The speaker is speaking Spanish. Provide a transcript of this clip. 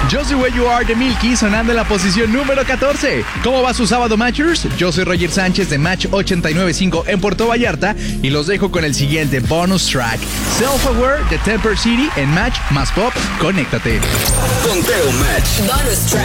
Just the Way You Are de Milky sonando en la posición número 14. ¿Cómo va su sábado, Matchers? Yo soy Roger Sánchez de Match 895 en Puerto Vallarta y los dejo con el siguiente bonus track, Self-Aware de Temper City en Match más Pop. Conéctate. Conteo Match. Bonus track.